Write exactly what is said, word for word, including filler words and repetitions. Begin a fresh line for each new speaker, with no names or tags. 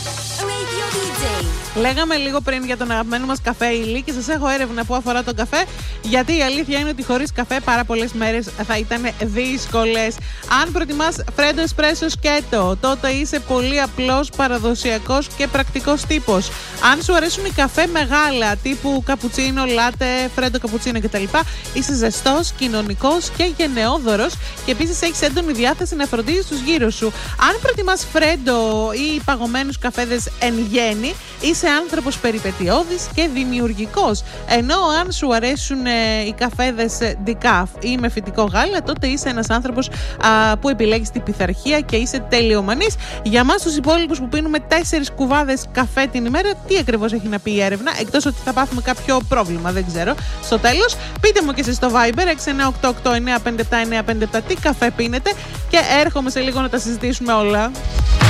Λέγαμε λίγο πριν για τον αγαπημένο μας καφέ Ηλί και σας έχω έρευνα που αφορά τον καφέ, γιατί η αλήθεια είναι ότι χωρίς καφέ πάρα πολλές μέρες θα ήταν δύσκολες. Αν προτιμάς φρέντο εσπρέσο σκέτο, τότε είσαι πολύ απλός, παραδοσιακός και πρακτικός τύπος. Αν σου αρέσουν οι καφέ μεγάλα, τύπου καπουτσίνο, λάτε, φρέντο καπουτσίνο κτλ., είσαι ζεστός, κοινωνικός και γενναιόδωρος και επίσης έχεις έντονη διάθεση να φροντίζεις τους γύρω σου. Αν προτιμάς φρέντο ή παγωμένους καφέδες εν γέννη, είσαι άνθρωπος περιπετειώδης και δημιουργικός. Ενώ αν σου αρέσουν ε, οι καφέδες decaf ή με φυτικό γάλα, τότε είσαι ένας άνθρωπος α, που επιλέγεις την πειθαρχία και είσαι τελειομανής. Για μας τους υπόλοιπους που πίνουμε τέσσερις κουβάδες καφέ την ημέρα, τι ακριβώς έχει να πει η έρευνα, εκτός ότι θα πάθουμε κάποιο πρόβλημα, δεν ξέρω. Στο τέλος, πείτε μου και εσείς στο Viber έξι εννιά οκτώ οκτώ εννιά πέντε επτά εννιά πέντε επτά τι καφέ πίνετε και έρχομαι σε λίγο να τα συζητήσουμε όλα.